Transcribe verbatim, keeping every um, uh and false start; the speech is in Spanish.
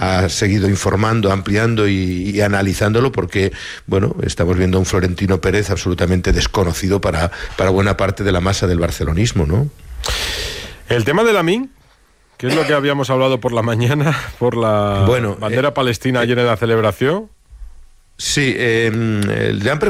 ha seguido informando, ampliando y, y analizándolo, porque, bueno, estamos viendo a un Florentino Pérez absolutamente desconocido para, para buena parte de la masa del barcelonismo, ¿no? El tema de Lamine, ¿qué es lo que habíamos hablado por la mañana, por la bueno, bandera eh, palestina eh, ayer en la celebración? Sí, eh, le han preguntado